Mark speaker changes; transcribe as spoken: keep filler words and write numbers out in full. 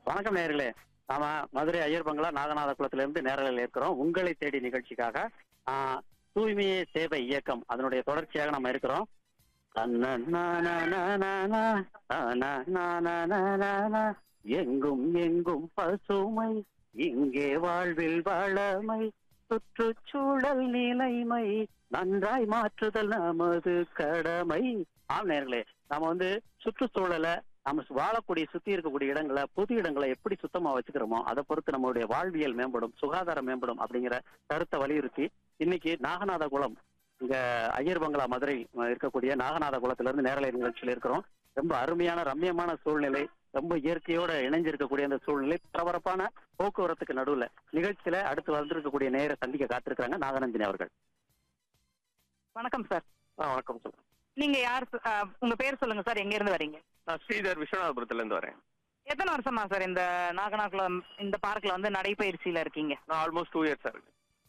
Speaker 1: வணக்கம் நேயர்களே. நாம மதுரை ஐயர் பங்களா நாகநாத குளத்திலிருந்து நேரலையில் இருக்கிறோம். உங்களை தேடி நிகழ்ச்சிக்காக ஆ, தூய்மையே சேவை இயக்கம் அதனுடைய தொடர்ச்சியாக நம்ம இருக்கிறோம். அண்ணா எங்கும் எங்கும் பசுமை, இங்கே வாழ்வில் வளமை, சுற்றுச்சூழல் நிலைமை நன்றாய் மாற்றுதல் நமது கடமை. ஆம் நேயர்களே, நாம வந்து சுற்றுச்சூழலை நம்ம வாழக்கூடிய சுத்தி இருக்கக்கூடிய இடங்களை பொது இடங்களை எப்படி சுத்தமா வச்சுக்கிறோமோ அதை பொறுத்து நம்மளுடைய வாழ்வியல் மேம்படும், சுகாதாரம் மேம்படும் அப்படிங்கிற கருத்தை வலியுறுத்தி இன்னைக்கு நாகநாத குளம் இங்க ஐயர் பங்களா மதுரை இருக்கக்கூடிய நாகநாத குளத்துல இருந்து நேரலை நிகழ்ச்சியில் இருக்கிறோம். ரொம்ப அருமையான ரம்யமான சூழ்நிலை, ரொம்ப இயற்கையோட இணைஞ்சிருக்கக்கூடிய அந்த சூழ்நிலை, பரபரப்பான போக்குவரத்துக்கு நடுவுல நிகழ்ச்சியில அடுத்து வந்திருக்கக்கூடிய நேர சந்திக்க காத்திருக்கிறாங்க நாகநந்தினி அவர்கள்.
Speaker 2: வணக்கம் சார்.
Speaker 1: வணக்கம் சொல்லுங்க.
Speaker 2: நீங்க யார்? உங்க பேர் சொல்லுங்க சார். எங்க இருந்து வரீங்க?
Speaker 3: நான் ஸ்ரீதர், விஸ்வநாதபுரத்துல இருந்து வரேன்.
Speaker 2: எத்தனை வருஷமா சார் இந்த நாகநாகுளம் இந்த பார்க்ல வந்து நடைபயிற்சியில இருக்கீங்க?
Speaker 3: நான் ஆல்மோஸ்ட் டூ இயர்ஸ் இருக்கு.